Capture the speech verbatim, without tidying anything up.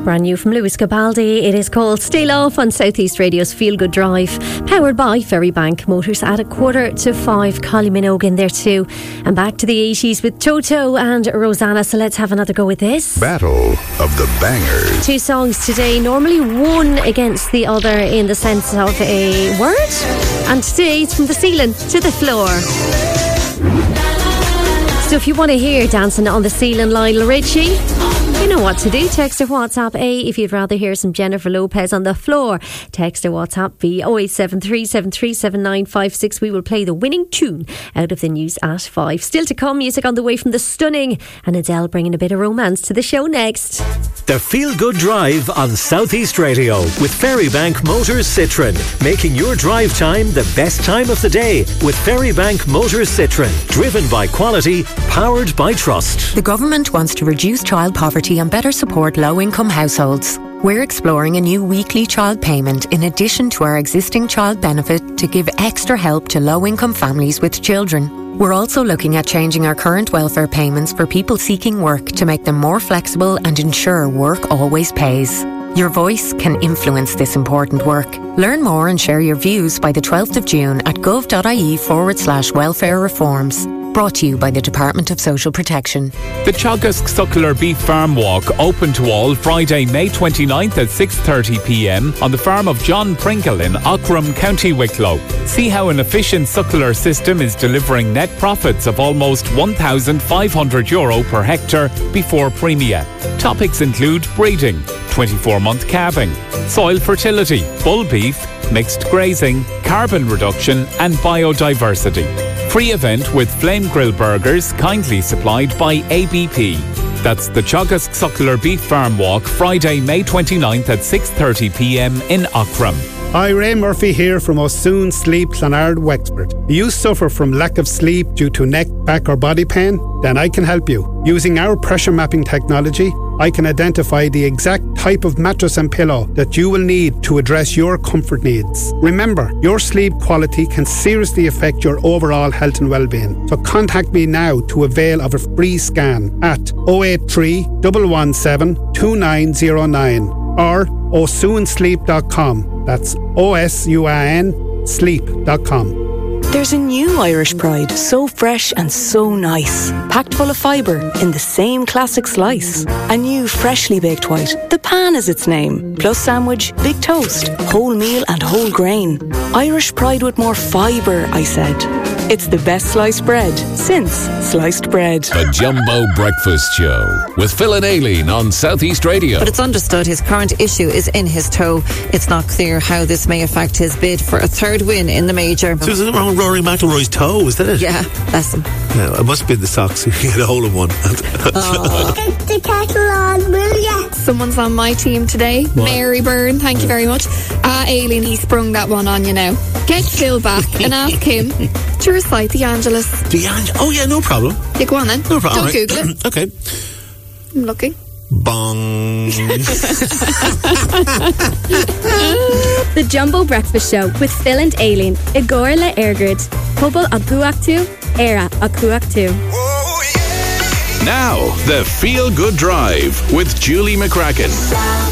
brand new from Lewis Capaldi. It is called Stay Love on South East Radio's Feel Good Drive, powered by Ferrybank Motors at a quarter to five. Collie Minogue in there too. And back to the eighties with Toto and Rosanna. So let's have another go with this. Battle of the Bangers. Two songs today, normally one against the other in the sense of a word. And today it's from the ceiling to the floor. So if you want to hear Dancing on the Ceiling, Lionel Richie, you know what to do. Text or WhatsApp A if you'd rather hear some Jennifer Lopez on the floor. Text or WhatsApp B oh eight seven three, seven three seven, nine five six. We will play the winning tune out of the news at five. Still to come, music on the way from the stunning and Adele bringing a bit of romance to the show next. The Feel Good Drive on South East Radio with Ferrybank Motors Citroen, making your drive time the best time of the day with Ferrybank Motors Citroen, driven by quality, powered by trust. The government wants to reduce child poverty and better support low-income households. We're exploring a new weekly child payment in addition to our existing child benefit to give extra help to low-income families with children. We're also looking at changing our current welfare payments for people seeking work to make them more flexible and ensure work always pays. Your voice can influence this important work. Learn more and share your views by the twelfth of June at gov.ie forward slash welfare reforms. Brought to you by the Department of Social Protection. The Teagasc Suckler Beef Farm Walk open to all Friday, May twenty-ninth at six thirty p m on the farm of John Pringle in Aughrim, County Wicklow. See how an efficient suckler system is delivering net profits of almost one thousand five hundred euro per hectare before premia. Topics include breeding, twenty-four month calving, soil fertility, bull beef, mixed grazing, carbon reduction and biodiversity. Free event with Flame Grill Burgers, kindly supplied by A B P. That's the Teagasc Suckler Beef Farm Walk, Friday, May twenty-ninth at six thirty p m in Aughrim. Hi, Ray Murphy here from O'Soon Sleep Clonard Wexford. Do you suffer from lack of sleep due to neck, back or body pain? Then I can help you. Using our pressure mapping technology, I can identify the exact type of mattress and pillow that you will need to address your comfort needs. Remember, your sleep quality can seriously affect your overall health and well-being. So contact me now to avail of a free scan at oh eight three, one one seven, two nine oh nine or o soon sleep dot com. That's O S U I N sleep dot com. There's a new Irish Pride, so fresh and so nice. Packed full of fibre in the same classic slice. A new freshly baked white, the pan is its name. Plus sandwich, big toast, whole meal and whole grain. Irish Pride with more fibre, I said. It's the best sliced bread since sliced bread. A Jumbo Breakfast Show with Phil and Aileen on South East Radio. But it's understood his current issue is in his toe. It's not clear how this may affect his bid for a third win in the major. So is it wrong with Rory McIlroy's toe, is that it? Yeah, that's him. Yeah, it must be the socks. You get a hold of one. Oh. Get the kettle on, will ya? Someone's on my team today. What? Mary Byrne, thank you very much. Ah, uh, Aileen, he sprung that one on you now. Get Phil back and ask him to recite the Angelus. The Angelus? Oh yeah, no problem. Yeah, go on then. No problem. Don't right. Google it. Okay. I'm looking. Bong. The Jumbo Breakfast Show with Phil and Aileen. Igor le Ergrid. Pobl a Guachtu, Era a Guachtu. Now, the Feel Good Drive with Julie McCracken.